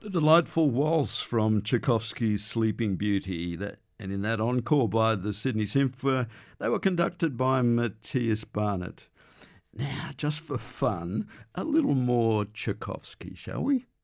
A delightful waltz from Tchaikovsky's Sleeping Beauty, and in that encore by the Sydney Symphony, they were conducted by Matthias Barnett. Now, just for fun, a little more Tchaikovsky, shall we?